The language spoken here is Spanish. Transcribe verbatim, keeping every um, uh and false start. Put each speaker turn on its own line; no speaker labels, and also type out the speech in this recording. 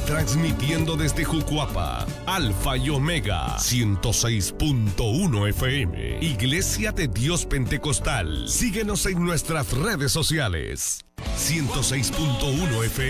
Transmitiendo desde Jucuapa, Alfa y Omega, ciento seis punto uno F M. Iglesia de Dios Pentecostal. Síguenos en nuestras redes sociales. ciento seis punto uno F M.